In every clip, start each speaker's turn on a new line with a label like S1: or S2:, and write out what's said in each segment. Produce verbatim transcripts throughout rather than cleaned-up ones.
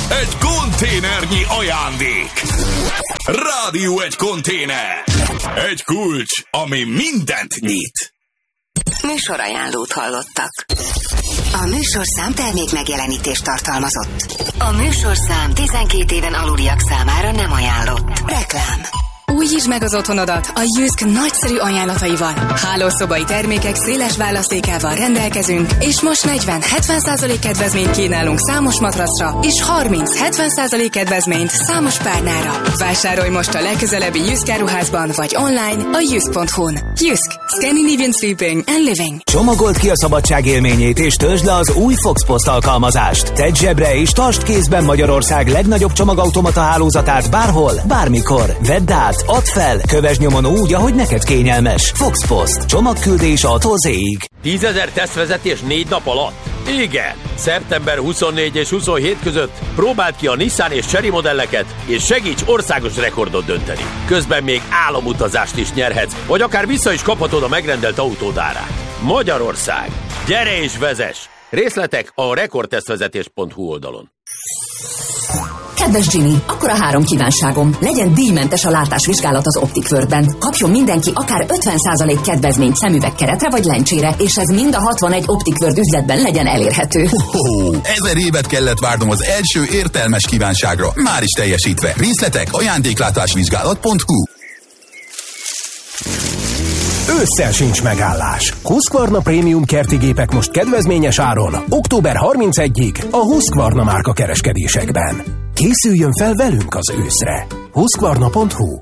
S1: egy konténernyi ajándék. Rádió egy konténer. Egy kulcs, ami mindent nyit.
S2: Műsorajánlót hallottak. A műsorszám termék megjelenítést tartalmazott. A műsorszám tizenkét éven aluliak számára nem ajánlott. Reklám.
S3: Újítsd meg az otthonodat a Jysk nagyszerű ajánlataival. Hálószobai termékek széles választékával rendelkezünk, és most negyven-hetven százalék kedvezményt kínálunk számos matracra, és harminc-hetven százalék kedvezményt számos párnára. Vásárolj most a legközelebbi Jysk áruházban, vagy online a jysk pont hu-n. Jysk. Scandinavian Sleeping and Living.
S4: Csomagold ki a szabadság élményét, és töltsd le az új Fox Post alkalmazást. Tedd zsebre és tartsd kézben Magyarország legnagyobb csomagautomata hálózatát bárhol, bármikor. Vedd át, add fel, kövesd nyomon úgy, ahogy neked kényelmes. Fox Post. Csomagküldés A-tól Z-ig.
S5: tízezer tesztvezetés négy nap alatt? Igen! szeptember huszonnégy és huszonhét között próbáld ki a Nissan és Chery modelleket, és segíts országos rekordot dönteni. Közben még álomutazást is nyerhetsz, vagy akár vissza is kaphatod a megrendelt autód árát. Magyarország! Gyere és vezess! Részletek a rekordtesztvezetés pont hu oldalon.
S6: Kedves Jimmy, akkor a három kívánságom. Legyen díjmentes a látásvizsgálat az Optic World-ben. Kapjon mindenki akár ötven százalék kedvezményt szemüvegkeretre vagy lencsére, és ez mind a hatvanegy Optic World üzletben legyen elérhető.
S1: Oh, ezer évet kellett várnom az első értelmes kívánságra. Már is teljesítve. Részletek ajándéklátásvizsgálat pont hu.
S7: Ősszel sincs megállás. Husqvarna Prémium kerti gépek most kedvezményes áron. október harmincegyedikéig a Husqvarna márka kereskedésekben. Készüljön fel velünk az őszre. Husqvarna pont hu.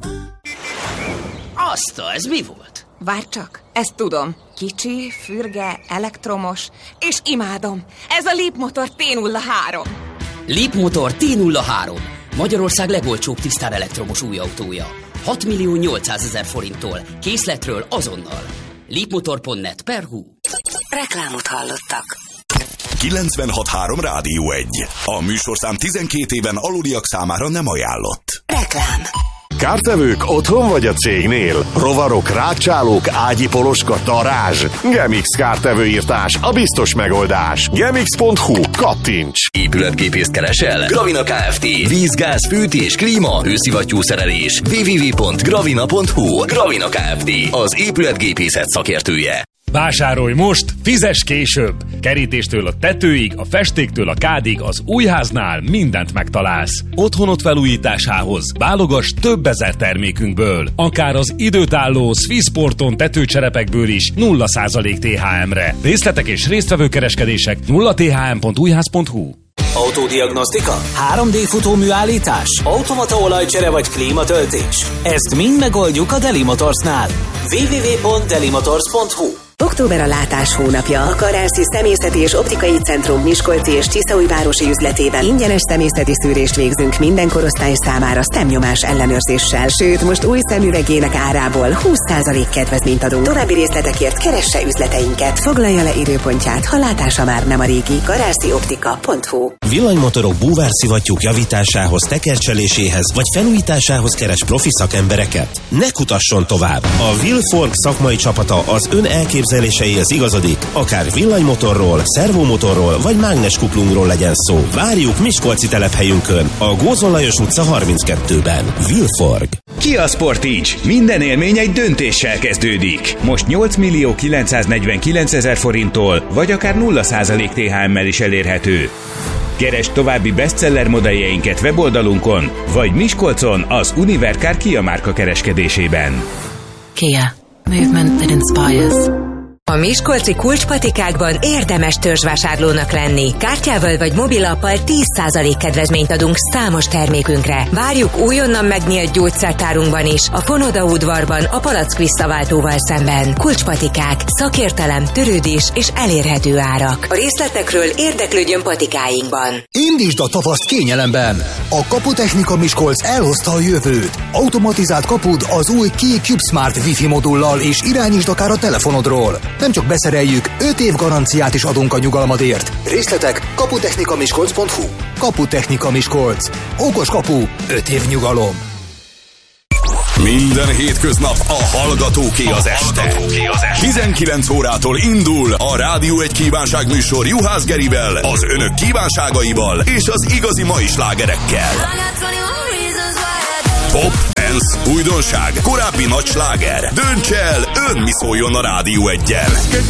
S8: Azt, ez mi volt?
S3: Várj csak, ezt tudom. Kicsi, fürge, elektromos, és imádom. Ez a Leap Motor T nulla három.
S8: Leap Motor T nulla három. Magyarország legolcsóbb tisztán elektromos új autója. hat millió nyolcszázezer forinttól. Készletről azonnal. leapmotor pont net per hu.
S2: Reklámot hallottak.
S1: kilencvenhat három Rádió egy. A műsorszám tizenkét éven aluliak számára nem ajánlott.
S2: Reklám.
S9: Kártevők otthon vagy a cégnél? Rovarok, rákcsálók, ágyi poloska, darázs. Gemix kártevőírtás, a biztos megoldás. gemix pont hu. Kattints!
S10: Épületgépészt keresel? Gravina Kft. Víz, gáz, fűtés, klíma, hőszivattyú szerelés. double-u double-u double-u pont gravina pont hu. Gravina Kft. Az épületgépészet szakértője.
S11: Vásárolj most, fizess később! Kerítéstől a tetőig, a festéktől a kádig, az új háznál mindent megtalálsz. Otthonot felújításához válogass több ezer termékünkből. Akár az időtálló Swissporton tetőcserepekből is nulla százalék té há emre. Részletek és résztvevő kereskedések nulla t h m pont újház pont hu.
S4: Autódiagnosztika? három dé futómű állítás? Automata olajcsere vagy klímatöltés? Ezt mind megoldjuk a Deli Motorsnál. double-u double-u double-u pont deli motors pont hu.
S2: Október a látás hónapja. A Karászi Szemészeti és Optikai Centrum Miskolci és Tiszaújvárosi üzletében ingyenes szemészeti szűrést végzünk minden korosztály számára sztemnyomás ellenőrzéssel. Sőt, most új szemüvegének árából húsz százalék kedvezményt adunk. További részletekért keresse üzleteinket. Foglalja le időpontját, ha látása már nem a régi. karászi optika pont hu.
S12: Villanymotorok búvárszivattyúk javításához, tekercseléséhez vagy felújításához keres profi szakembereket? Ne kutasson tovább! A Willforg szakmai csapata az ön elképzeléseihez igazodik, akár villanymotorról, szervomotorról vagy mágneskuplungról legyen szó. Várjuk Miskolci telephelyünkön, a Gózon Lajos utca harminckettőben. Willforg.
S13: Kia Sportage. Minden élmény egy döntéssel kezdődik. Most nyolc millió kilencszáznegyvenkilencezer forinttól, vagy akár nulla százalék té há emmel is elérhető. Keresd további bestseller modelljeinket weboldalunkon, vagy Miskolcon az Univercar Kia márka kereskedésében.
S14: Kia. Movement that inspires.
S2: A miskolci kulcspatikákban érdemes törzsvásárlónak lenni. Kártyával vagy mobilappal tíz százalék kedvezményt adunk számos termékünkre. Várjuk újonnan megnyílt gyógyszertárunkban is, a Fonoda udvarban, a Palack visszaváltóval szemben. Kulcspatikák, szakértelem, törődés és elérhető árak. A részletekről érdeklődjön patikáinkban.
S15: Indítsd a tavaszt kényelemben! A Kaputechnika Miskolc elhozta a jövőt. Automatizált kapud az új Key CubeSmart Wi-Fi modullal, és irányítsd akár a telefonodról. Nem csak beszereljük, öt év garanciát is adunk a nyugalmadért. Részletek kaputechnika miskolc pont hu. Kaputechnika Miskolc. Okos kapu, öt év nyugalom.
S1: Minden hétköznap a Hallgatóké az este. tizenkilenc órától indul a Rádió egy kívánság műsor Juhász Gerivel, az önök kívánságaival és az igazi mai slágerekkel. Pop, dance, újdonság, korábbi nagy sláger. Dönts el, ön mi szóljon a Rádió egyen.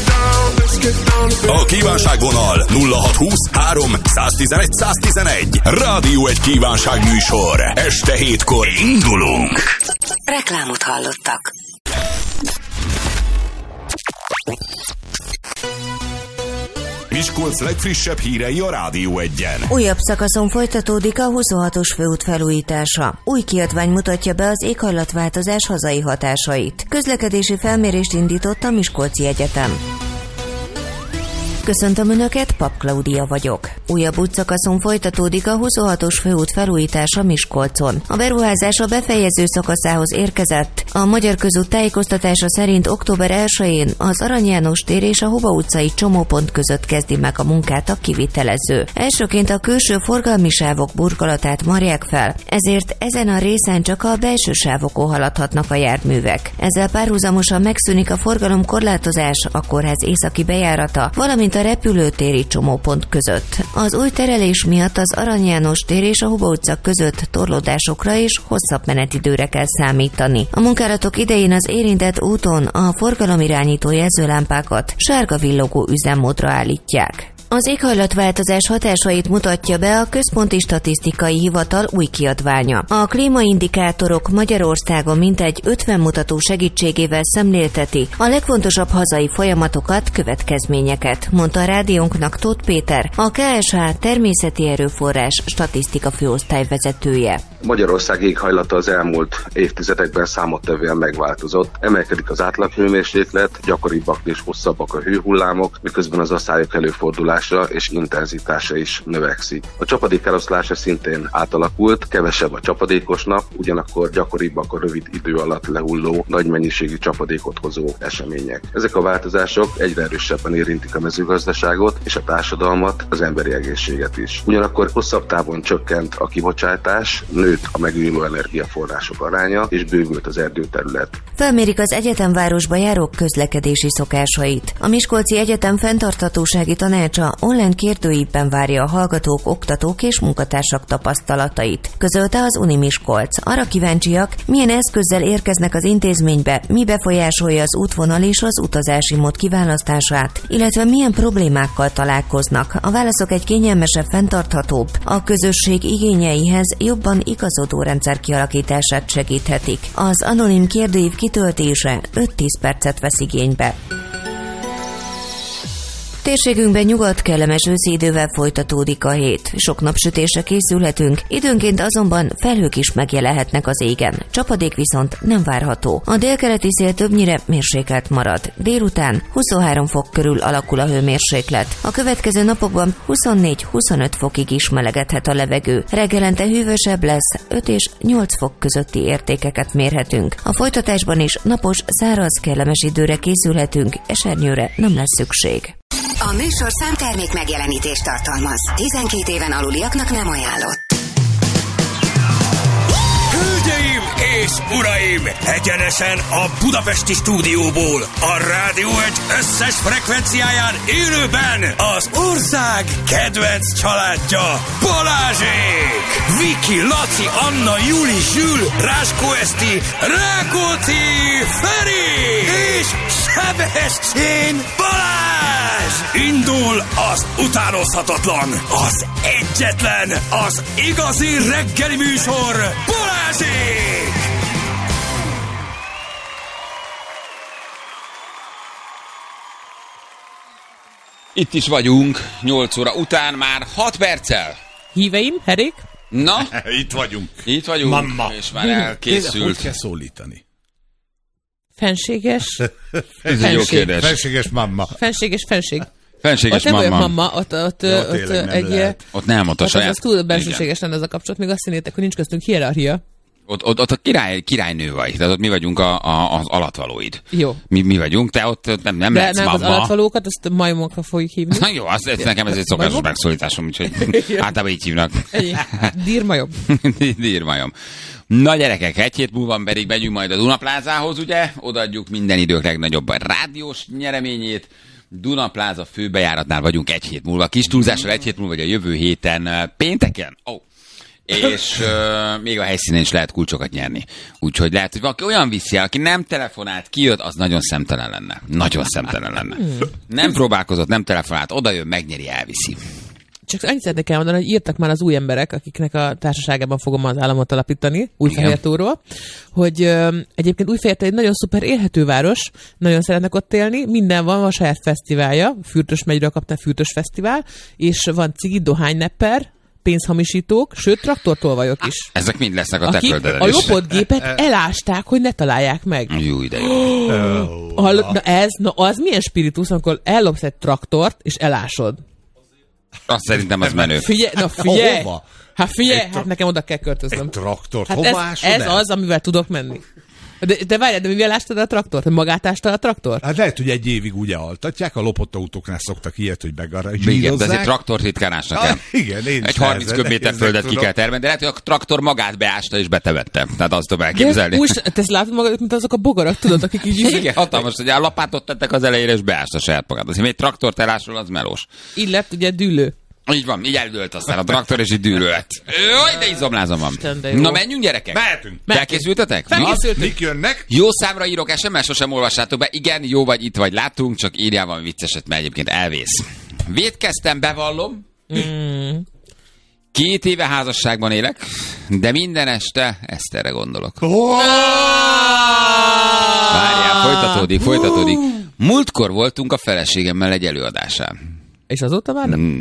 S1: A kívánságvonal nulla hatszázhúsz három száztizenegy száztizenegy. Rádió egy kívánság műsor. Este hétkor indulunk.
S2: Reklámot hallottak.
S1: Miskolc legfrissebb hírei a Rádió egyen.
S16: Újabb szakaszon folytatódik a huszonhatos főút felújítása. Új kiadvány mutatja be az éghajlatváltozás hazai hatásait. Közlekedési felmérést indított a Miskolci Egyetem. Köszöntöm Önöket, Pap Klaudia vagyok. Újabb útszakaszon folytatódik a huszonhatos főút felújítása Miskolcon. A beruházás a befejező szakaszához érkezett. A Magyar Közút tájékoztatása szerint október elsején az Arany János tér és a Huba utcai csomópont között kezdi meg a munkát a kivitelező. Elsőként a külső forgalmi sávok burkolatát marják fel, ezért ezen a részen csak a belső sávokon haladhatnak a járművek. Ezzel párhuzamosan megszűnik a forgalomkorlátozás a kórház északi bejárata, valamint a repülőtéri csomópont között. Az új terelés miatt az Arany János tér és a Huba utca között torlódásokra és hosszabb menetidőre kell számítani. A munkálatok idején az érintett úton a forgalomirányító jelzőlámpákat sárga villogó üzemmódra állítják. Az éghajlatváltozás hatásait mutatja be a Központi Statisztikai Hivatal új kiadványa. A klímaindikátorok Magyarországon mintegy ötven mutató segítségével szemlélteti a legfontosabb hazai folyamatokat, következményeket, mondta a rádiónknak Tóth Péter, a ká es há Természeti Erőforrás Statisztika főosztály vezetője.
S17: Magyarország éghajlata az elmúlt évtizedekben számottevően megváltozott. Emelkedik az átlaghőmérséklet, gyakoribbak és hosszabbak a hőhullámok, miközben az aszályok előfordulása és intenzitása is növekszik. A csapadék eloszlása szintén átalakult, kevesebb a csapadékos nap, ugyanakkor gyakoribbak a rövid idő alatt lehulló, nagy mennyiségű csapadékot hozó események. Ezek a változások egyre erősebben érintik a mezőgazdaságot és a társadalmat, az emberi egészséget is. Ugyanakkor hosszabb távon csökkent a kibocsátás, nőtt a megújuló energiaforrások aránya, és bővült az erdőterület.
S16: Felmérik az egyetemvárosba járók közlekedési szokásait. A Miskolci Egyetem fenntarthatósági tanácsa online kérdőívben várja a hallgatók, oktatók és munkatársak tapasztalatait. Közölte az Uni Miskolc. Arra kíváncsiak, milyen eszközzel érkeznek az intézménybe, mi befolyásolja az útvonal és az utazási mód kiválasztását, illetve milyen problémákkal találkoznak. A válaszok egy kényelmesebb, fenntarthatóbb, a közösség igényeihez jobban igazodó rendszer kialakítását segíthetik. Az anonim kérdőív kitöltése öt-tíz percet vesz igénybe. Térségünkben nyugodt, kellemes őszi idővel folytatódik a hét. Sok napsütésre készülhetünk, időnként azonban felhők is megjelenhetnek az égen. Csapadék viszont nem várható. A délkeleti szél többnyire mérsékelt marad. Délután huszonhárom fok körül alakul a hőmérséklet. A következő napokban huszonnégy-huszonöt fokig is melegedhet a levegő. Reggelente hűvösebb lesz, öt és nyolc fok közötti értékeket mérhetünk. A folytatásban is napos, száraz, kellemes időre készülhetünk, esernyőre nem lesz szükség.
S2: A műsor számtermék megjelenítést tartalmaz. tizenkét éven aluliaknak nem ajánlott.
S18: Hölgyeim és uraim! Egyenesen a budapesti stúdióból, a Rádió egy összes frekvenciáján élőben az ország kedvenc családja, Balázsék! Viki, Laci, Anna, Juli, Zsül, Ráskó Eszti, Rákóczi, Feri és Sebestyén Balázs! Indul az utánozhatatlan, az egyetlen, az igazi reggeli műsor, Balázsék!
S19: Itt is vagyunk, nyolc óra után már hat perccel.
S20: Híveim, Herék?
S19: Na?
S21: Itt vagyunk.
S19: Itt vagyunk,
S21: Mamma.
S19: És már elkészült.
S21: Hogy kell szólítani?
S20: Fenséges?
S19: Ez egy jó kérdés.
S21: Fenséges mamma.
S20: Fenséges fenség.
S19: Fenséges
S20: ott
S19: mamma.
S20: Ott nem mamma, ott, ott,
S21: Jó,
S20: ott, ott
S21: nem
S20: egy...
S21: Lehet.
S19: Ott nem, ott a
S20: ott
S19: saját.
S20: Az, az túl bensőséges lenne ez a kapcsolat, még azt hinnétek, hogy nincs köztünk hierarchia.
S19: Ott, ott, ott a király, királynő vagy, tehát ott mi vagyunk a, a, az alatvalóid.
S20: Jó.
S19: Mi, mi vagyunk, te ott nem, nem
S20: de
S19: lehetsz
S20: nem
S19: mamma.
S20: az alatvalókat, azt majmokra fogjuk hívni.
S19: Na jó, az, nekem ez egy szokásos megszólításom, úgyhogy általában így hívnak.
S20: Dírmajom.
S19: Dírmajom. Na gyerekek, egy hét múlva pedig megyünk majd a Dunaplázához, ugye? Odaadjuk minden idők legnagyobb rádiós nyereményét. Dunapláza főbejáratnál vagyunk egy hét múlva. Kis túlzással egy hét múlva, vagy a jövő héten pénteken. Oh. És uh, még a helyszínen is lehet kulcsokat nyerni. Úgyhogy lehet, hogy valaki olyan viszi el, aki nem telefonált, kijött, az nagyon szemtelen lenne. Nagyon szemtelen lenne. Nem próbálkozott, nem telefonált, oda jön, megnyeri, elviszi.
S20: Csak annyit szeretnék elmondani, hogy írtak már az új emberek, akiknek a társaságában fogom az államot alapítani, Újfehértóról, hogy ö, egyébként Újfehértó egy nagyon szuper élhető város, nagyon szeretnek ott élni, minden van, van a saját fesztiválja, Fürtös megyről kapta Fürtös fesztivál, és van cigi, dohánynepper, pénzhamisítók, sőt, traktortolvajok is.
S19: Ezek mind lesznek a
S20: akik
S19: teköldelen
S20: a
S19: is.
S20: lopott gépet elásták, hogy ne találják meg.
S19: Jó, de jó.
S20: Hallod, na ez, na az milyen spiritus, amikor ellopsz egy traktort, és elásod?
S19: Azt szerintem az menő.
S20: Figyelj, na figyelj!
S5: Hova?
S20: Hát figyelj,
S5: Egy tra-
S20: hát nekem oda kell költöznöm.
S5: Egy traktort,
S20: hát
S5: hova
S20: ez,
S5: ásod
S20: ez
S5: el?
S20: az, amivel tudok menni. De, de várjál, de mivel ástad a traktort? Hogy magát ástad a traktor?
S5: Hát lehet, hogy egy évig ugye altatják, a lopott autóknál szoktak ilyet, hogy
S19: Igen,
S5: begarázsírozzák.
S19: de ez egy traktor ritkán ásnak el.
S5: Ah, igen, én
S19: egy harminc köbméter földet ki kell termelni, de lehet, hogy a traktor magát beásta és betevette. Tehát azt tudom elképzelni.
S20: Úgy, te ezt látod magad, mint azok a bogarak, tudod, akik így...
S19: Igen, hatalmas, hogy a lapátot tettek az elejére, és beásta saját magát. Azért egy traktort elásol, az melós.
S20: Így lett ugye dűlő.
S19: Így van, így eldőlt aztán a traktor, és így dűlőlet. Jaj, de izomlázom van. Na menjünk, gyerekek?
S5: Mehetünk.
S19: Felkészültetek?
S20: Felkészültünk.
S5: Mik jönnek?
S19: Jó számra írok es em es, sosem olvassátok be. Igen, jó vagy, itt vagy, láttunk, csak írjál valami vicceset, mert egyébként elvész. Vétkeztem, bevallom.
S20: Mm.
S19: Két éve házasságban élek, de minden este Eszterre gondolok.
S5: Oh!
S19: Várjál, folytatódik, folytatódik. Múltkor voltunk a feleségemmel egy előadásán.
S20: És azóta már nem? Mm.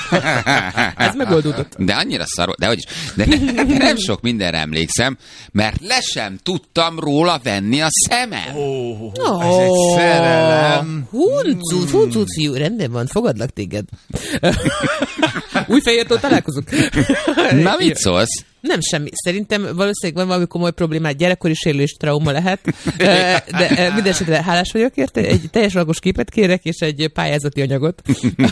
S20: Ez megoldódott.
S19: De annyira szar, de hogy is. De, ne, de nem sok mindenre emlékszem, mert le sem tudtam róla venni a szemem.
S5: Oh, oh, ez egy szerelem.
S20: Huncut, huncut, fiú, rendben van, fogadlak téged. Újfehértől találkozunk.
S19: Na, mit szólsz?
S20: Nem semmi. Szerintem valószínűleg van valami komoly problémát, gyerekkori sérülés, trauma lehet. De mindenesetre hálás vagyok érte. Egy teljes alkos képet kérek, és egy pályázati anyagot.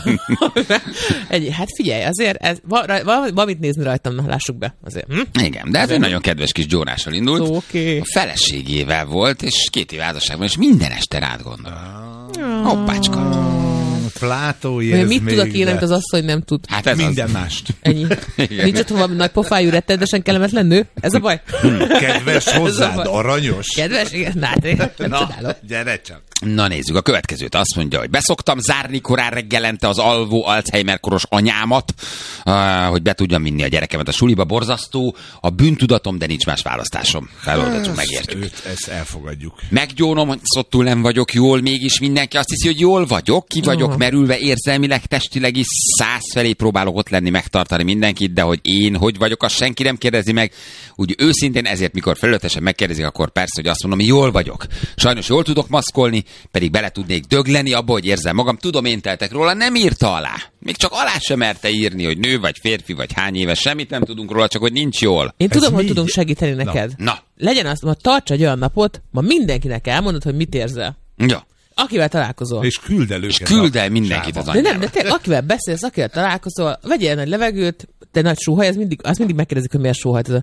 S20: egy, hát figyelj, azért ez, valamit nézni rajtam, na, lássuk be. Azért. Hm?
S19: Igen, de ez egy nagyon kedves kis gyónással indult.
S20: So, okay.
S19: A feleségével volt, és két év házasságban, és minden este rád gondol. Hoppácska.
S5: Plátó érz
S20: mit
S5: még,
S20: tudok én,
S5: de...
S20: amit az asszony nem tud?
S19: Hát ez
S5: minden
S19: az.
S5: mást.
S20: Ennyi. Nincs ott valami nagy pofájú, rettedesen kellemetlen nő? Ez a baj?
S5: Kedves hozzád, aranyos.
S20: Kedves? Igen, na, hát én nem
S5: Na,
S20: csodálom.
S5: gyere csak.
S19: Na nézzük, a következőt. Azt mondja, hogy beszoktam zárni korán reggelente az alvó Alzheimer-koros anyámat, uh, hogy be tudjam vinni a gyerekemet a suliba. Borzasztó, a bűntudatom, de nincs más választásom. Feloldottuk, megértjük.
S5: Őt, ezt elfogadjuk.
S19: Meggyónom, hogy szottul nem vagyok jól, mégis mindenki azt hiszi, hogy jól vagyok, ki vagyok
S20: Aha.
S19: merülve érzelmileg, testileg is, száz felé próbálok ott lenni, megtartani mindenkit, de hogy én hogy vagyok, azt senki nem kérdezi meg. Úgy őszintén ezért, mikor felületesen megkérdezik, akkor persze, hogy azt mondom, hogy jól vagyok. Sajnos jól tudok maszkolni, pedig bele tudnék dögleni abba, hogy érzem magam. Tudom, én teltek róla, nem írta alá. Még csak alá sem merte írni, hogy nő vagy férfi vagy hány éves, semmit nem tudunk róla, csak hogy nincs jól.
S20: Én tudom,
S5: Ez
S20: hogy
S5: mi?
S20: tudunk segíteni neked.
S19: Na.
S20: Legyen azt, ma tarts egy olyan napot, ma mindenkinek elmondod, hogy mit érzel.
S19: Ja.
S20: Akivel találkozol.
S5: És küld el
S19: És
S5: őket.
S19: küld el
S5: a
S19: mindenkit az
S5: sába.
S20: De
S19: anyjába.
S20: nem, de te, akivel beszélsz, akivel találkozol, vegyél nagy levegőt, te nagy sóhaj, az mindig, az mindig megkérdezik, hogy miért sóhajt. Ez a...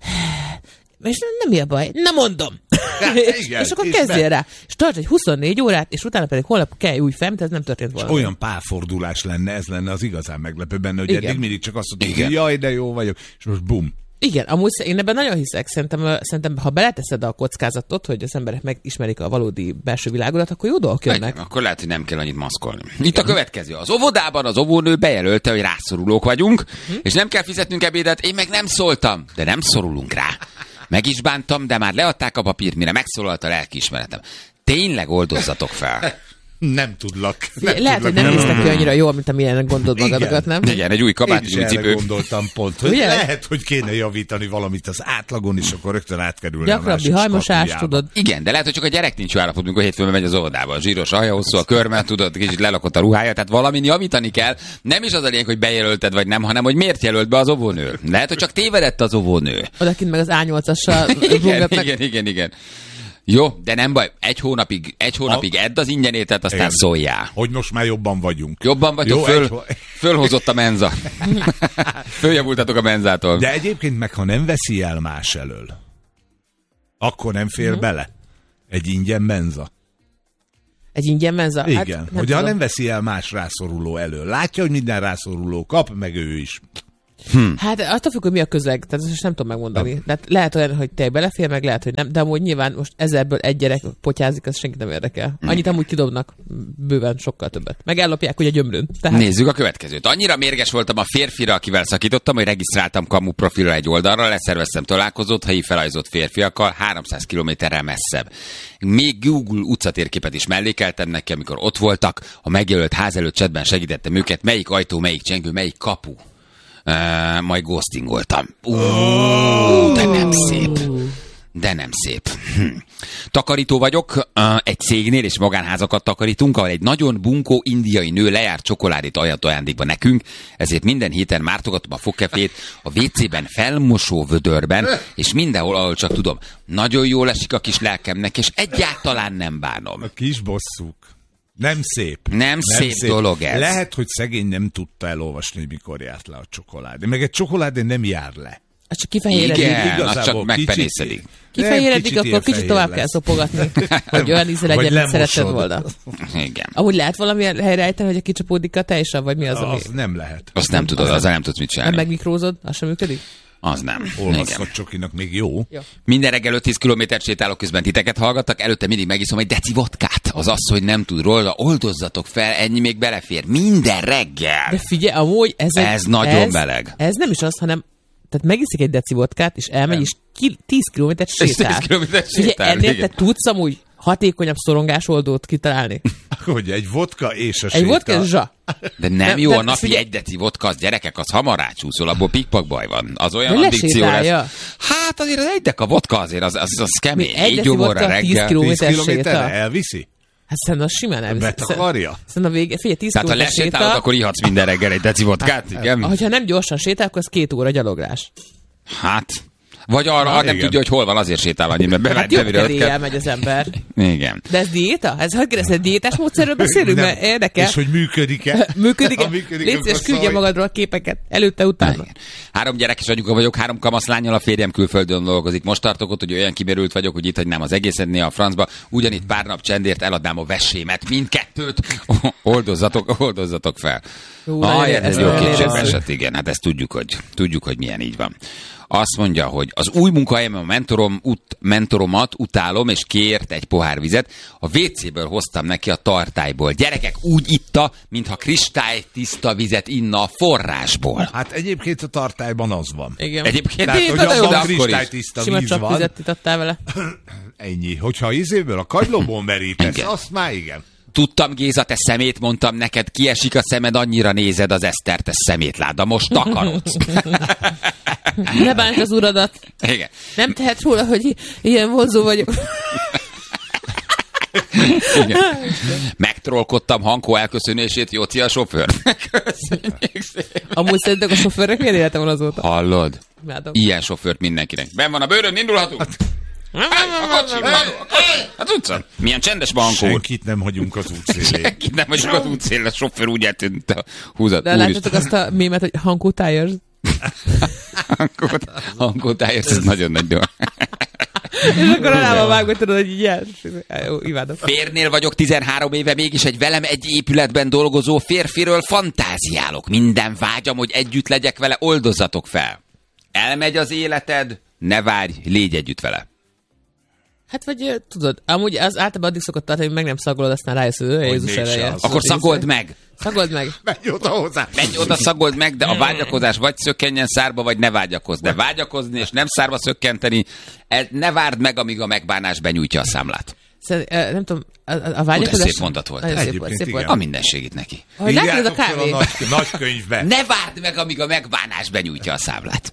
S20: És nem, nem mi a baj? Na mondom! és,
S5: igen,
S20: és akkor
S5: és
S20: kezdjél
S5: be-
S20: rá. És tarts egy huszonnégy órát, és utána pedig holnap kell új fel, mint ez nem történt volna.
S5: Olyan pálfordulás lenne, ez lenne az igazán meglepő benne, hogy
S20: Igen.
S5: eddig mindig csak azt mondtuk,
S19: Igen.
S5: hogy jaj, de jó vagyok, és most bum.
S20: Igen, amúgy én ebben nagyon hiszek. Szerintem, szerintem ha beleteszed a kockázatot, hogy az emberek megismerik a valódi belső világodat, akkor jó dolgok jönnek.
S19: Meg, akkor lehet, hogy nem kell annyit maszkolni. Itt a következő. Az óvodában az óvónő bejelölte, hogy rászorulók vagyunk, hm? és nem kell fizetnünk ebédet, én meg nem szóltam, de nem szorulunk rá. Meg is bántam, de már leadták a papírt, mire megszólalt a lelkiismeretem. Tényleg oldozzatok fel.
S5: Nem tudlak.
S20: Nem Lehet, tudlak, hogy nem néztek ki annyira jól, mint amilyenek gondolod magadokat, nem?
S19: Igen, egy új kabát, egy új cipő.
S5: Gondoltam pont, hogy Ugye? lehet, hogy kéne javítani valamit az átlagon, és akkor rögtön átkerülni a másik
S20: hajmosás, tudod.
S19: Igen, de lehet, hogy csak a gyerek nincs jó állapot, amikor hétfőn megy az óvodába. A zsíros haja, hosszú a körme, tudod, kicsit lelakott a ruhája, tehát valamin javítani kell. Nem is az a lényeg, hogy bejelölted vagy nem, hanem hogy miért jelölt be az óvónő. Lehet, hogy csak tévedett az óvónő.
S20: Odakint meg az á nyolcassal
S19: igen, igen, igen, igen. Jó, de nem baj, egy hónapig, egy hónapig a... edd az ingyenétet, aztán igen. szóljál.
S5: Hogy most már jobban vagyunk.
S19: Jobban vagyok, Jó, föl, egy... fölhozott a menza. Följavultatok a menzától.
S5: De egyébként meg, ha nem veszi el más elől, akkor nem fér uh-huh. bele egy ingyen menza.
S20: Egy ingyen menza?
S5: Igen,
S20: hát, nem
S5: hogy ha nem veszi el más rászoruló elől. Látja, hogy minden rászoruló kap, meg ő is.
S20: Hmm. Hát attól függ, hogy mi a közeg, tehát ezt nem tudom megmondani. Tehát lehet olyan, hogy te belefér, meg lehet, hogy nem, de amúgy nyilván most ezerből egy gyerek potyázik, az senkit nem érdekel. Annyit amúgy kidobnak, bőven sokkal többet. Meg ellopják ugye gyömrön. Tehát...
S19: Nézzük a következőt. Annyira mérges voltam a férfira, akivel szakítottam, hogy regisztráltam kamu profilra egy oldalra, leszerveztem találkozót helyi felajzott férfiakkal háromszáz kilométerrel messzebb. Még Google utcatérképet is mellékeltem neki, amikor ott voltak, a megjelölt ház előtt chatben segítettem őket, melyik ajtó, melyik csengő, melyik kapu. Uh, majd ghostingoltam. Uh, de nem szép. De nem szép. Hm. Takarító vagyok, uh, egy cégnél és magánházakat takarítunk, ahol egy nagyon bunkó indiai nő lejárt csokoládét ajánlott ajándékba nekünk, ezért minden héten mártogatom a fogkefét a vécében, felmosó vödörben, és mindenhol, ahol csak tudom. Nagyon jól esik a kis lelkemnek, és egyáltalán nem bánom.
S5: A kis bosszúk. Nem szép.
S19: Nem, nem szép, szép dolog ez.
S5: Lehet, hogy szegény nem tudta elolvasni, hogy mikor járt le a csokoládé. Meg egy csokoládé nem jár le.
S20: Az csak kifehéredik.
S19: Igen, az csak megpenészedik.
S20: Kifehéredik, akkor kicsit tovább lesz. Kell szopogatni, hogy olyan íze legyen, mint szeretted volna.
S19: Igen.
S20: Amúgy lehet valamilyen helyreállítani, hogy a kicsapódik a teljesen, vagy mi az, ami...
S5: Az nem lehet.
S19: Azt nem tudod, azzal nem tudsz mit csinálni.
S20: Nem megmikrózod, az sem működik?
S19: Az nem.
S5: Olvasztott csokinak még jó.
S20: jó.
S19: Minden reggel öt-tíz kilométert sétálok, közben titeket hallgattak, előtte mindig megiszom egy deci vodkát. Az az, hogy nem tud róla, oldozzatok fel, ennyi még belefér. Minden reggel.
S20: De figyelj, amúgy ez... Egy,
S19: ez nagyon ez, meleg.
S20: Ez nem is az, hanem tehát megiszik egy deci vodkát, és elmegy, nem. és ki, tíz kilométert sétál.
S19: tíz kilométert sétál.
S20: Ugye ennél te tudsz amúgy hatékonyabb szorongásoldót kitalálni.
S5: Hogy egy vodka és a
S20: egy
S5: séta.
S20: Egy vodka és zsa.
S19: De nem, nem jó nem, a napi figyelj... egy deci vodka, az gyerekek, az hamar rácsúszol, abból pikpak baj van. Az olyan addikció lesz. Hát azért az egy deka vodka azért, az, az, az kemény.
S20: Egy deci vodka tíz kilométer séta.
S5: Elviszi?
S20: Hát szerintem az simán elviszi.
S5: Betakarja?
S20: Szerintem a vége, figyelj, tíz
S19: tehát ha lesétálod, akkor ihatsz minden reggel egy deci vodkát, igen?
S20: Ha nem gyorsan sétál, akkor az két óra gyaloglás.
S19: Hát... Vagy arra, ha nem igen. tudja, hogy hol van, azért sétál annyi, mert bevált
S20: hát jobb megy az ember.
S19: Igen.
S20: De ez diéta? Ez hogy kérdezted, diétás módszerről beszélünk? Mert érdekel.
S5: És hogy működik-e?
S20: Működik-e? Légy szíves, küldje magadról a képeket. Előtte, utána. Igen.
S19: Három gyerekes anyuka vagyok, három kamaszlányal, a férjem külföldön dolgozik. Most tartok ott, hogy olyan kimerült vagyok, hogy itt hagynám az egészet néha a francba. Ugyanitt pár nap csendért eladnám a vesémet. Mindkettőt. Oldozzatok, oldozzatok fel.
S20: Hú,
S19: ah, ez, ez jó kétségbeesett, igen. Hát ezt tudjuk, hogy, tudjuk, hogy milyen így van. Azt mondja, hogy az új munkahelyemen a mentorom, ut, mentoromat utálom, és kért egy pohár vizet. A vécéből hoztam neki a tartályból. Gyerekek, úgy itta, mintha kristálytiszta vizet inna a forrásból.
S5: Hát egyébként a tartályban az van.
S20: Igen.
S19: Egyébként
S5: tehát, hogy abban kristálytiszta
S20: sima
S5: víz van.
S20: Vizet itattál vele.
S5: Ennyi. Hogyha izéből, a kagylóból merítesz, azt már igen.
S19: Tudtam, Géza, te szemét, mondtam neked, kiesik a szemed, annyira nézed az Eszter, te szemétláda, most takarodsz.
S20: Ne bánts az uradat.
S19: Igen.
S20: Nem tehet róla, hogy ilyen vonzó vagyok.
S19: Igen. Megtrollkodtam Hankó elköszönését, Jóci a sofőr. Köszönjük szépen.
S20: Amúgy szerintek a sofőrnek milyen élete van azóta?
S19: Hallod?
S20: Imádom.
S19: Ilyen sofőrt mindenkinek. Ben van a bőrön, indulhatunk. A kocsi, a kocsi, az utcán. Milyen csendes van, Hankó.
S5: Senkit nem hagyunk az útszélén.
S19: Senkit nem hagyunk az útszélén, a sofőr úgy eltűnt a húzat.
S20: De láttatok azt a mémet, hogy Hankó Tires?
S19: Hankó Tires, ez nagyon nagy dolog.
S20: És akkor alába vágod, tudod, hogy így jár. Jó, imádom.
S19: Férnél vagyok tizenhárom éve, mégis egy velem egy épületben dolgozó férfiről fantáziálok. Minden vágyam, hogy együtt legyek vele, oldozzatok fel. Elmegy az életed, ne vágyj, légy együtt vele.
S20: Hát vagy tudod, amúgy az általában addig szokott tartani, hogy meg nem szagolod, aztán rájössz, hogy Jézus ereje.
S19: Akkor szagold meg.
S20: Szagold meg.
S5: Menj oda hozzá.
S19: Menj oda, szagold meg, de a vágyakozás vagy szökkenjen szárba, vagy ne vágyakozz. De vágyakozni és nem szárba szökkenteni, ne várd meg, amíg a megbánás benyújtja a számlát.
S20: Szerintem, nem tudom, a, a vágyakozás...
S19: szép mondat volt.
S20: Nagyon szép volt, szép volt.
S19: A mindenségit neki.
S20: Hogy látod a kávé?
S5: A nagy, nagy könyvbe.
S19: Ne várd meg, amíg a megbánás benyújtja a számlát.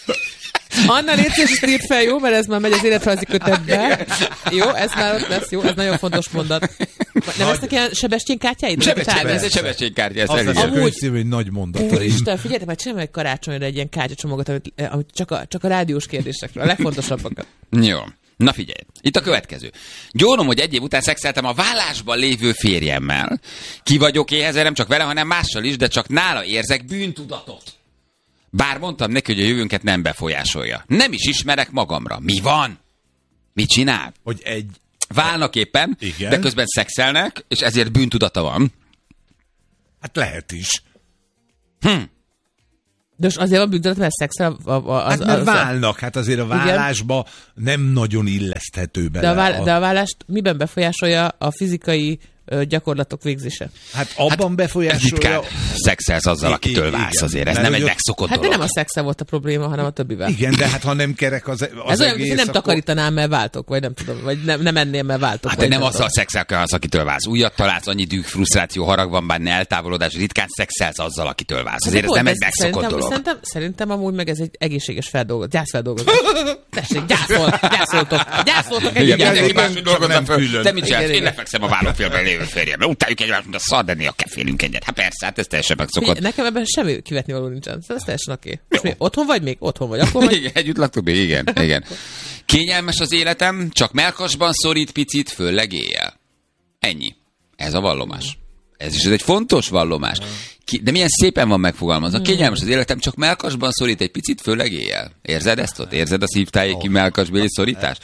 S20: Anna, légy szíves, írt fel, jó? Mert ez már megy az életrajzi kötetbe. Jó, ez már ott lesz, jó? Ez nagyon fontos mondat. Nem lesznek ilyen Sebestyén kártyáid?
S19: Sebestyén, ez egy Sebestyén kártya, ez
S5: az a könyvszívű, hogy nagy mondat.
S20: Úristen, figyeljetek, majd csinálom egy karácsonyra egy ilyen kártyacsomagot, amit, amit csak, a, csak a rádiós kérdésekről, a legfontosabbakat.
S19: Jó. Na figyelj, itt a következő. Gyónom, hogy egy év után szexeltem a vállásban lévő férjemmel. Ki vagyok éhezen, nem csak vele, hanem mással is, de csak nála érzek bűntudatot. Bár mondtam neki, hogy a jövőnket nem befolyásolja. Nem is ismerek magamra. Mi van? Mit csinál?
S5: Hogy egy...
S19: Válnak éppen,
S5: igen.
S19: De közben szexelnek, és ezért bűntudata van.
S5: Hát lehet is.
S20: Hm. De most azért van bűntudat, mert szexel... A, a, az,
S5: hát mert
S20: az,
S5: válnak, hát azért a vállásba igen. Nem nagyon illeszthető bele.
S20: De a, váll- a... de a vállást miben befolyásolja a fizikai ö, gyakorlatok végzése?
S5: Hát abban hát, befolyásolja...
S19: Szexelsz azzal, akitől válsz azért. Ez nem egy megszokott
S20: hát
S19: dolog.
S20: De nem a szexel volt a probléma, hanem a többivel.
S5: Igen, de hát ha nem kerek az, az
S20: ez olyan,
S5: egész,
S20: hogy nem
S5: akkor...
S20: takarítanám, mert váltok, vagy nem tudom, vagy nem, nem ennél, mert váltok.
S19: Hát de nem azzal szexelsz, az, akitől válsz. Újat találsz, annyi düh, frusztráció, harag van benne, eltávolodás, ritkán szexelsz azzal, akitől válsz. Azért ez nem egy megszokott
S20: szerintem,
S19: dolog.
S20: Szerintem, szerintem amúgy meg ez egy egészséges feldolgozás, gyászfeldolgozás. Tessék, gyászol, gyászoltok, gyászoltok egy
S19: gyászoltok. Te mit csinálsz? Én lefekszem a vállófélben lévő férjemmel. Utáljuk egymást, mint a szardenni, a kefélünk egyet. Hát persze, hát ez teljesen megszokott.
S20: Nekem ebben semmi kivetni való nincsen. Ez teljesen oké. Okay. Otthon vagy még? Otthon vagy. Akkor vagy?
S19: Igen, együtt laktuk még, igen, igen. Kényelmes az életem, csak mellkasban szorít picit, főleg éjjel. Ennyi. Ez a vallomás. Ez is ez egy fontos vallomás. Ki, de milyen szépen van megfogalmazva. Kényelmes az életem, csak mellkasban szorít egy picit, főleg éjjel. Érzed ezt ott? Érzed a szívtájéki mellkasbéli szorítást?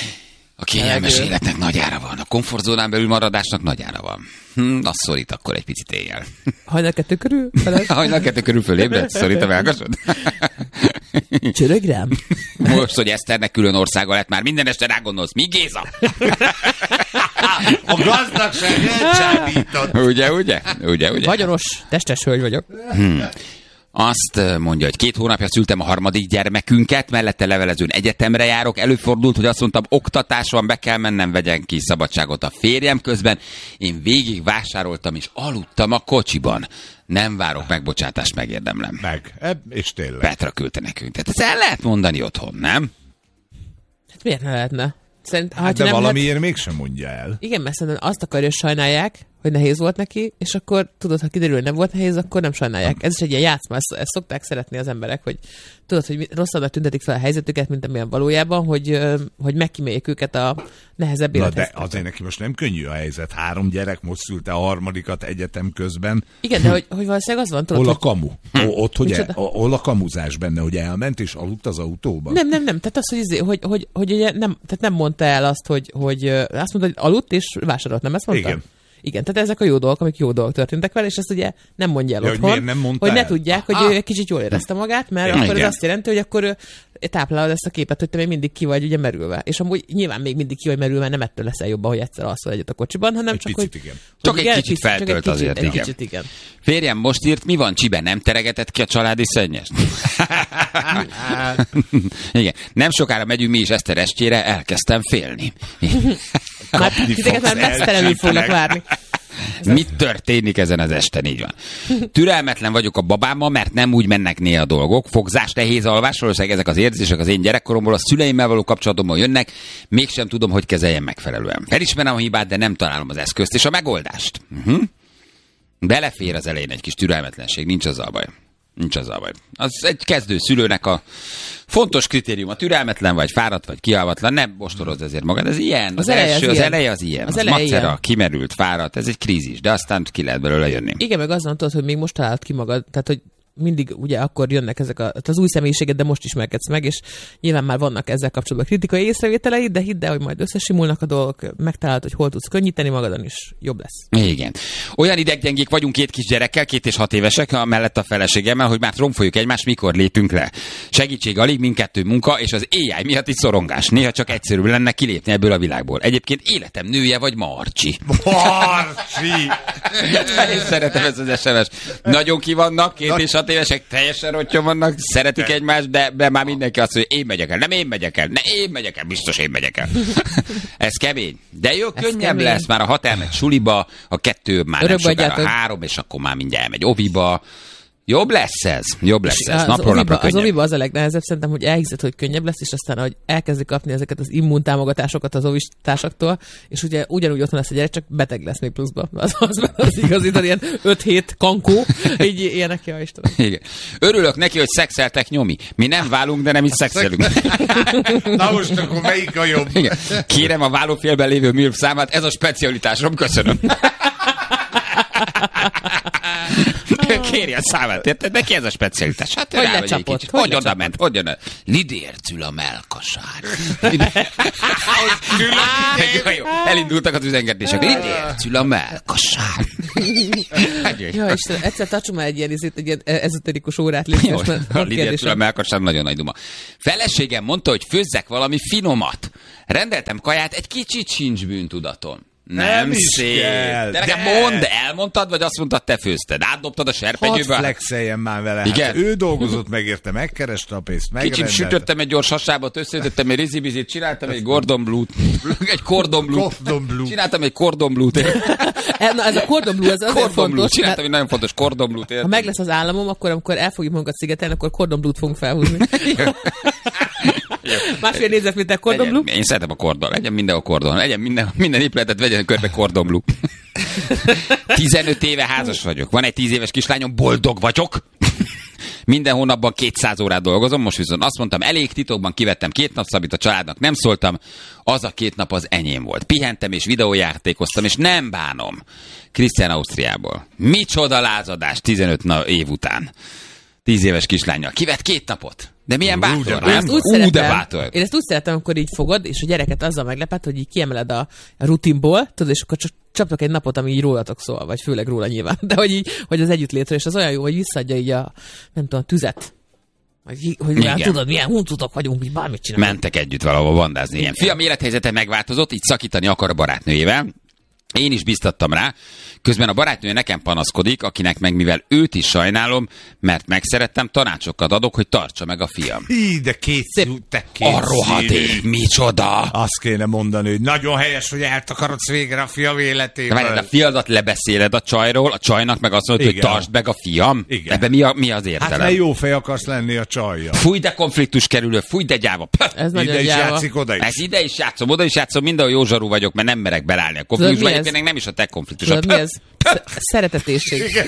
S19: A kényelmes életnek nagy ára van, a komfortzónán belül maradásnak nagy ára van. Hm, az szorít akkor egy picit éjjel.
S20: Hajnal kettő körül?
S19: Hajnal kettő körül fölébred? Szorít a mellkasod?
S20: Csörög rám?
S19: Most, hogy Eszternek külön országa lett, már minden este rá gondolsz. Mi, Géza?
S5: A gazdagság elcsábított.
S19: Ugye, ugye? Ugye, ugye?
S20: Vagyonos, testes hölgy vagyok.
S19: Hmm. Azt mondja, hogy két hónapja szültem a harmadik gyermekünket, mellette levelezőn egyetemre járok. Előfordult, hogy azt mondtam, oktatás van, be kell mennem, vegyen ki szabadságot a férjem közben. Én végig vásároltam és aludtam a kocsiban. Nem várok megbocsátást, megérdemlem.
S5: Meg, és tényleg.
S19: Petra küldte nekünk. Tehát ezt el lehet mondani otthon, nem?
S20: Hát miért ne lehetne? Szerint,
S5: hát de valamiért lehet... mégsem mondja el.
S20: Igen, mert szerintem azt akarja, hogy sajnálják, hogy nehéz volt neki, és akkor tudod, ha kiderül, hogy nem volt nehéz, akkor nem sajnálják. Ez is egy ilyen játszma, ezt, ezt szokták szeretni az emberek, hogy tudod, hogy rosszabbnak tüntetik fel a helyzetüket, mint amilyen valójában, hogy, hogy megkíméljék őket a nehezebb élethez.
S5: Na de azért neki most nem könnyű a helyzet. Három gyerek, most szülte a harmadikat egyetem közben.
S20: Igen, de hogy, hogy valószínűleg az van, tudod,
S5: hol
S20: a
S5: kamu? Hm. Ott, hogy el, hol a kamuzás benne, hogy elment és aludt az autóban?
S20: Nem, nem, nem. Tehát az, hogy, hogy, hogy, hogy ugye nem, tehát nem mondta el azt, hogy, hogy azt mondta, hogy aludt és vásárolt, nem ezt mondta?
S5: Igen.
S20: Igen, tehát ezek a jó dolgok, amik jó dolgok történtek vele, és ezt ugye nem mondja el
S5: ja,
S20: otthon,
S5: hogy, nem
S20: hogy ne
S5: el?
S20: tudják, hogy
S5: ah.
S20: ő egy kicsit jól érezte magát, mert ja, akkor igen. Ez azt jelenti, hogy akkor ő táplálod ezt a képet, hogy te még mindig ki vagy ugye merülve. És amúgy nyilván még mindig ki vagy merülve, nem ettől leszel jobban, hogy egyszer alszol egyet a kocsiban, hanem
S5: egy
S20: csak,
S5: picit,
S20: hogy...
S5: Igen.
S19: Csak egy kicsit feltölt azért,
S20: egy kicsit, igen.
S19: Férjem most írt, mi van, Csibe, nem teregetett ki a családi szennyest? Igen. Nem sokára megyünk mi is Eszter estjére, elkezdtem félni.
S20: Már titeket már mesztelenül fognak várni.
S19: Mit történik ezen az esten? Így van. Türelmetlen vagyok a babámmal, mert nem úgy mennek néha a dolgok. Fogzás, nehéz alvás, valószínűleg ezek az érzések az én gyerekkoromból, a szüleimmel való kapcsolatomból jönnek, mégsem tudom, hogy kezeljem megfelelően. Felismerem a hibát, de nem találom az eszközt és a megoldást. Uh-huh. Belefér az elején egy kis türelmetlenség, nincs azzal baj. Nincs azzal baj. Az egy kezdő szülőnek a fontos kritérium, a türelmetlen vagy, fáradt vagy, kialvatlan, nem ostorozd ezért magad, ez ilyen. Az, az, eleje, első, az, az ilyen. eleje az ilyen. Az, az macera, ilyen. Kimerült, fáradt, ez egy krízis, de aztán ki lehet belőle jönni.
S20: Igen, meg azon tudod, hogy még most talált ki magad, tehát hogy mindig ugye akkor jönnek ezek a, az új személyiséget, de most ismerkedsz meg, és nyilván már vannak ezzel kapcsolatban kritikai észrevételeid, de hidd el, hogy majd összesimulnak a dolgok, megtalálod, hogy hol tudsz könnyíteni magadon, és jobb lesz.
S19: Igen. Olyan ideggyengék vagyunk két kis gyerekkel, két és hat évesek, mellett a feleségemmel, hogy már tromfoljuk egymást, mikor lépünk le. Segítség alig, mindkettő munka, és az á i miatt is szorongás. Néha csak egyszerűbb lenne kilépni ebből a világból. Egyébként életem nője vagy Marcsi.
S5: Marcsi!
S19: Én szeretem ezt az es em es. Nagyon ki vannak, két és hat huszonhat évesek teljesen rottyon vannak, szeretik egymást, de, de már mindenki azt mondja, én megyek el, nem én megyek el, ne én megyek el, biztos én megyek el. Ez kemény. De jó, könnyebb kemény. Lesz, már a hat elmegy suliba, a kettő már nem sokára a három, és akkor már mindjárt elmegy oviba. Jobb lesz ez, jobb lesz ez, napról napra könnyebb.
S20: Az oviba az a legnehezebb, szerintem, hogy elhiszed, hogy könnyebb lesz, és aztán, hogy elkezdi kapni ezeket az immuntámogatásokat az ovistársaktól, és ugye ugyanúgy otthon lesz a gyerek, csak beteg lesz még pluszba. Az, az, az igazi, ilyen öt hét kankó, így ilyenek, ja Istenem.
S19: Igen. Örülök neki, hogy szexeltek, nyomi. Mi nem válunk, de nem is szexelünk.
S5: Na most akkor melyik a jobb?
S19: Igen. Kérem a válófélben lévő milf számát, ez a specialitásom, köszönöm. Kérj a számát, érted? Neki ez a specialitás. Hát
S20: hogy lecsapott?
S19: Hogy, hogy oda ment? Hogy jön? Lidércül a melkasán. Elindultak az üzengetések. Lidércül a melkasán.
S20: Jó, Istenem, egyszer tartsunk már egy ilyen, egy ilyen ezoterikus órát létre.
S19: A lidércül a melkasán nagyon nagy duma. Feleségem mondta, hogy főzzek valami finomat. Rendeltem kaját, egy kicsit sincs bűntudatom. Nem, nem szép. Kell, de nekem de... mondd, elmondtad, vagy azt mondtad, te főzted? Átdobtad a serpenyőbe?
S5: Hadd flexeljen már vele.
S19: Igen?
S5: Hát ő dolgozott meg érte, megkereste a pénzt, megrendelte.
S19: Kicsit sütöttem egy gyors hasábot, összeütöttem egy rizibizit, csináltam egy Gordon Blue-t. Egy Cordon Blue-t. Csináltam egy Cordon Blue-t.
S20: Na, ez a Cordon Blue, ez azért
S19: Cordon
S20: fontos.
S19: Blue. Csináltam egy nagyon fontos Cordon Blue-t.
S20: Ha meg lesz az államom, akkor amikor el fogjuk magunkat szigetelni, akkor Cordon Blue-t fogunk felhúzni. Másfél négyzetméter Cordon Blue?
S19: Én szeretem a kordon, legyen minden a kordon, legyen minden, minden épületet vegyen körbe Cordon Blue. tizenöt éve házas vagyok, van egy tíz éves kislányom, boldog vagyok. Minden hónapban kétszáz órát dolgozom, most viszont azt mondtam, elég, titokban kivettem két napszabit, a családnak nem szóltam, az a két nap az enyém volt. Pihentem és videójátékoztam, és nem bánom. Krisztián Ausztriából. Micsoda lázadás tizenöt év után. tíz éves kislánnyal. Kivett két napot. De milyen bátor,
S20: én ezt úgy Ú, szeretem, de bátor. Én ezt úgy szeretem, amikor így fogod, és a gyereket azzal meglepet, hogy így kiemeled a, a rutinból, tudod, és akkor csak csaptok egy napot, ami így rólatok szól, vagy főleg róla nyilván, de hogy így, hogy az együttlétről, és az olyan jó, hogy visszaadja így a, nem tudom, a tüzet. Hogy, hogy milyen, tudod, milyen huntutok vagyunk, így bármit csinálunk.
S19: Mentek együtt valahol bandázni. Ilyen. Fiam élethelyzete megváltozott, így szakítani akar a barátnőjével. Én is biztattam rá, közben a barátnője nekem panaszkodik, akinek meg mivel őt is sajnálom, mert megszerettem, tanácsokat adok, hogy tartsa meg a fiam.
S5: Hí, de két szú, te két
S19: a rohadék, micsoda!
S5: Azt kéne mondani, hogy nagyon helyes, hogy eltakarodsz végre a fiam életéből.
S19: Mert a fiadat lebeszéled a csajról, a csajnak meg azt mondod, hogy tartsd meg a fiam.
S5: Igen.
S19: Ebben mi, a, mi az értelem?
S5: Hát ne jó fej akarsz lenni a csajja.
S19: Fúj, de konfliktus kerülő, fúj, de gyáva.
S20: Ez
S5: ide is gyáva. Játszik, oda is.
S19: Ez ide is játszom, oda is játszom, mindenhol jó zsarú vagyok, mert nem merek belállni a konfliktusba. Egyébként nem is a te konfliktus.
S20: Tudod, mi ez? Szeretetésség.
S5: Igen,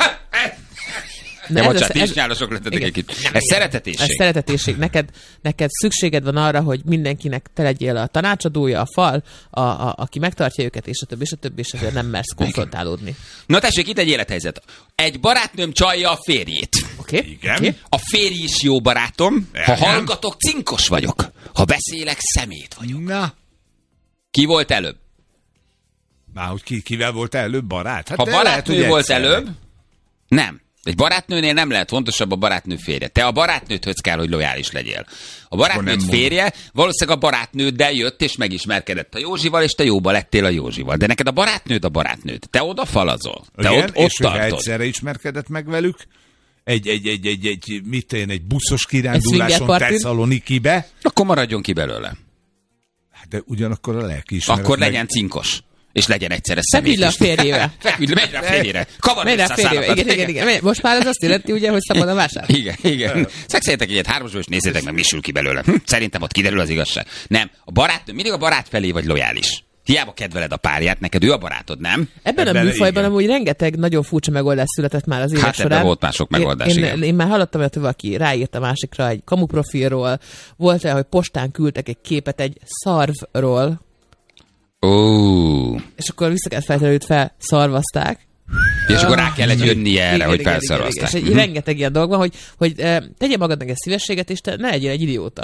S19: De bocsánat, ti is nyálasok lettetek egy kicsit. Ez szeretetésség.
S20: Ez szeretetésség. Neked, neked szükséged van arra, hogy mindenkinek te legyél a tanácsadója, a fal, a, a, aki megtartja őket, és a többi, és a többi, és azért nem mersz konfrontálódni.
S19: Na tessék, itt egy élethelyzet. Egy barátnőm csalja a férjét.
S20: Oké. Okay.
S5: Igen.
S20: Okay.
S19: A férj is jó barátom. Ha hallgatok, cinkos vagyok. Ha beszélek, szemét vagyok.
S5: Na.
S19: Ki volt előbb?
S5: Már hogy ki, kivel volt előbb barát? Hát
S19: ha barátnő lehet, volt előbb, nem. Egy barátnőnél nem lehet fontosabb a barátnő férje. Te a barátnőthöz kell, hogy lojális legyél. A barátnőd férje valószínűleg a barátnőddel jött és megismerkedett a Józsival, és te jóba lettél a Józsival. De neked a barátnőd a barátnőd. Te oda falazol. Te
S5: igen,
S19: ott, ott
S5: és
S19: tartod.
S5: egyszerre ismerkedett meg velük, egy, egy, egy, egy, egy, mit én, egy buszos kiránduláson Tesszalonikibe.
S19: Akkor maradjon ki belőle.
S5: De ugyanakkor a lelkiismeret.
S19: Akkor
S5: meg...
S19: legyen cinkos. És legyen egyszerre szemét.
S20: Feküdj le a férjével.
S19: Feküdj le, megy rá a férjére. Kavar
S20: megy rá a férjével. Igen, igen, igen. Most már az azt illeti, ugye, hogy szabad a vásár.
S19: Igen, igen. Szexeljetek egyet hármasból, és nézzétek meg, mi sül ki belőle. Hm, szerintem ott kiderül az igazság. Nem, a barátnő, mindig a barát felé vagy lojális. Hiába kedveled a párját, neked ő a barátod, nem?
S20: Ebben, Ebben a műfajban igen. Amúgy rengeteg nagyon furcsa megoldás született már az évek
S19: hát
S20: során.
S19: Hát volt már sok megoldás,
S20: én,
S19: igen.
S20: Én, én már hallottam, hogy valaki ráírt a másikra egy kamuprofilról, volt olyan, hogy postán küldtek egy képet egy szarvról,
S19: oh.
S20: és akkor vissza kellett feltenni, hogy felszarvazták.
S19: És akkor rá kellett jönni erre, igen, hogy felszarvazták.
S20: És egy rengeteg ilyen dolog van, hogy, hogy eh, tegye magadnak egy szívességet, és te ne legyél egy idióta.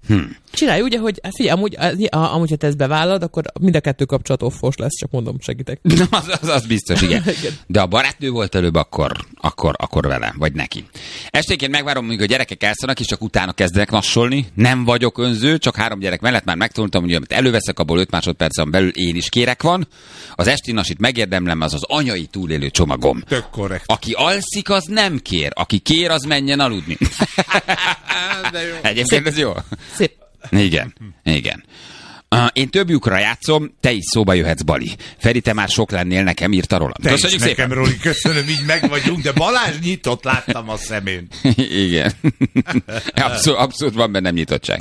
S19: Hm.
S20: Csinálj ugye, hogy figyelj, amúgy, amúgy, ha te ezt bevállalod, akkor mind a kettő kapcsolat offos lesz, csak mondom, segítek.
S19: Na, az, az, az biztos, igen. De a barátnő volt előbb, akkor, akkor, akkor vele, vagy neki. Esténként megvárom, míg a gyerekek elszannak, és csak utána kezdenek nassolni. Nem vagyok önző, csak három gyerek mellett már megtanultam, hogy amit előveszek, abból öt másodpercen belül én is kérek van. Az esti nasit megérdemlem, az az anyai túlélő csomagom.
S5: Tök korrekt.
S19: Aki alszik, az nem kér. Aki kér, az menjen aludni. Egyébként ez jó.
S20: Szép.
S19: Igen, igen. Uh, én több lyukra játszom, te is szóba jöhetsz, Bali. Feri, te már sok lennél, nekem írta Roland.
S5: Te
S19: Köszönjük
S5: is nekem,
S19: szépen.
S5: Roli, köszönöm, így meg vagyunk, de Balázs nyitott, láttam a szemén.
S19: Igen. Abszolút, abszolút van bennem nyitottság.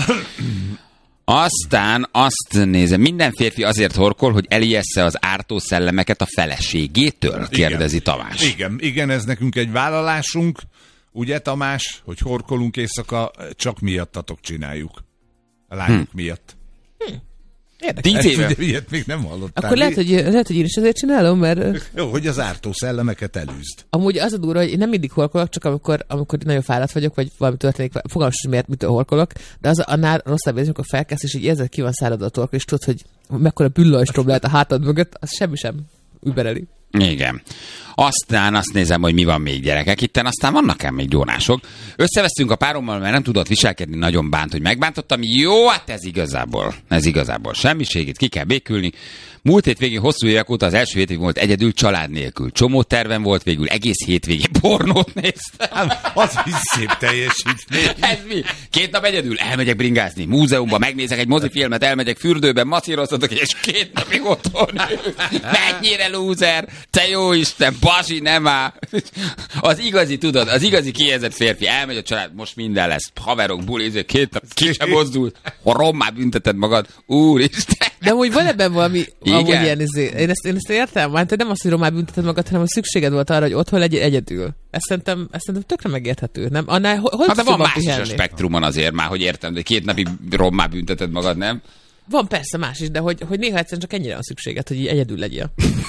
S19: Aztán azt nézem, minden férfi azért horkol, hogy elijessze az ártó szellemeket a feleségétől, kérdezi
S5: igen.
S19: Tamás.
S5: Igen, igen, ez nekünk egy vállalásunk, ugye Tamás, hogy horkolunk éjszaka, csak miattatok csináljuk. A lányok hm. miatt.
S20: Hm. Érdekes.
S19: Tíz éve.
S5: Ugye, ilyet még nem hallottál.
S20: Akkor lehet hogy, lehet, hogy én is ezért csinálom, mert...
S5: Jó, hogy az ártó szellemeket elűzd.
S20: Amúgy az a durva, hogy én nem mindig horkolok, csak amikor, amikor nagyon fáradt vagyok, vagy valami történik, fogalmam sem, miért mitől horkolok, de az annál rosszabb érzés, amikor felkelsz, és így érzed, ki van száradva a torkol, és tudod, hogy mekkora büllajstrom lehet a hátad mögött, az semmi sem übereli.
S19: Igen. Aztán azt nézem, hogy mi van még, gyerekek. Itten aztán vannak ám még gyónások. Összevesztünk a párommal, mert nem tudott viselkedni, nagyon bánt, hogy megbántottam. Jó, hát ez igazából. Ez igazából semmiség, itt ki kell békülni. Múlt hétvégén hosszú évek óta az első hétvégén volt egyedül, család nélkül. Csomó tervem volt, végül egész hétvégén pornót néztem.
S5: Az is szép teljesítmény.
S19: Ez mi? Két nap egyedül elmegyek bringázni, múzeumban megnézek egy mozifilmet, elmegyek fürdőben, macíroztatok, és két napig otthon. Mennyire lúzer, te jó Isten, basi, nem áll. Az igazi, tudod, az igazi kijelzett férfi, elmegy a család, most minden lesz, haverok, buli, két nap ki sem mozdul, rommá bünteted magad, úristen.
S20: De amúgy van ebben valami,
S19: igen?
S20: amúgy ilyen izé. Én ezt, én ezt értem, hát nem azt, hogy rommá bünteted magad, hanem hogy szükséged volt arra, hogy otthon legyél egyedül. Ezt szerintem, ezt szerintem tökre megérthető, nem? Annál, hol
S19: hát de van más
S20: pihenni?
S19: is a spektrumon azért már, hogy értem, de két napig rommá bünteted magad, nem?
S20: Van persze más is, de hogy, hogy néha egyszerűen csak ennyire van szükséged, hogy így egyedül legyél.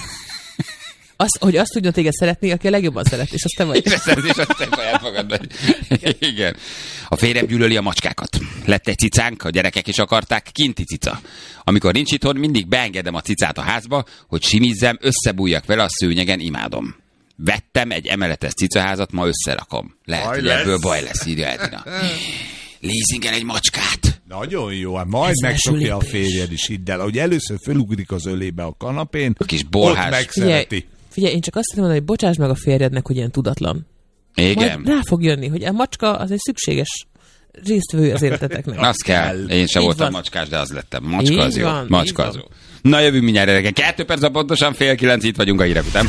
S20: Az, hogy azt tudjon téged szeretni, aki a legjobban szeret, és azt te vagy.
S19: És azt szeretni, és azt te saját magad vagy. Igen. A férjem gyűlöli a macskákat. Lett egy cicánk, a gyerekek is akarták, kinti cica. Amikor nincs itthon, mindig beengedem a cicát a házba, hogy simizzem, összebújjak vele a szőnyegen, imádom. Vettem egy emeletes cicaházat, ma összerakom. Lehet, baj hogy lesz. Ebből baj lesz, írja Edina. Leasingen egy macskát.
S5: Nagyon jó, hát majd megszokja a férjed is, hidd el, hogy először fölugrik az ölébe a kanapén,
S19: a kis bolhás.
S5: Ott megszereti.
S20: Figyelj, figyelj, én csak azt mondom, hogy bocsáss meg a férjednek, hogy ilyen tudatlan.
S19: Igen.
S20: Majd rá fog jönni, hogy a macska az egy szükséges résztvevő az életeteknek.
S19: Az kell. Én sem voltam van. Macskás, de az lettem. Macska
S20: így
S19: az jó.
S20: Van,
S19: Macska az jó. Na jövünk mindjárt reggel. Kettő perc a pontosan fél kilenc, itt vagyunk a hírek után.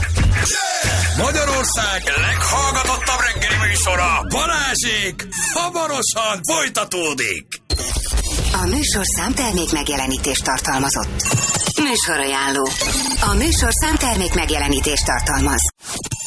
S18: Magyarország leghallgatottabb reggeli műsora, Balázsék, hamarosan folytatódik.
S6: A műsorszám termék megjelenítést tartalmazott. Műsorajánló. A műsorszám termék megjelenítést tartalmaz.